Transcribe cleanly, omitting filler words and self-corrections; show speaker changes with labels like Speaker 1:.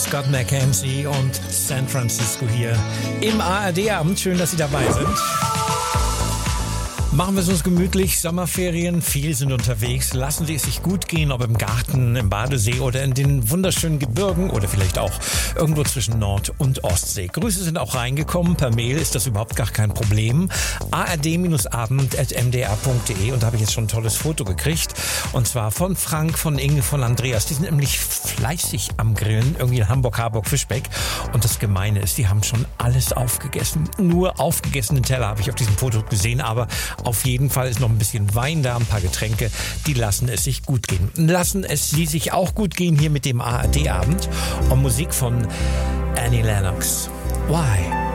Speaker 1: Scott McKenzie und San Francisco hier im ARD-Abend. Schön, dass Sie dabei sind. Machen wir es uns gemütlich, Sommerferien, viele sind unterwegs, lassen Sie es sich gut gehen, ob im Garten, im Badesee oder in den wunderschönen Gebirgen oder vielleicht auch irgendwo zwischen Nord- und Ostsee. Grüße sind auch reingekommen, per Mail ist das überhaupt gar kein Problem. ard-abend@mdr.de und da habe ich jetzt schon ein tolles Foto gekriegt und zwar von Frank, von Inge, von Andreas. Die sind nämlich fleißig am Grillen, irgendwie in Hamburg-Harburg-Fischbeck und das Gemeine ist, die haben schon alles aufgegessen. Nur aufgegessene Teller habe ich auf diesem Foto gesehen, aber auf jeden Fall ist noch ein bisschen Wein da, ein paar Getränke, die lassen es sich gut gehen. Lassen es Sie sich auch gut gehen hier mit dem ARD-Abend und Musik von Annie Lennox. Why?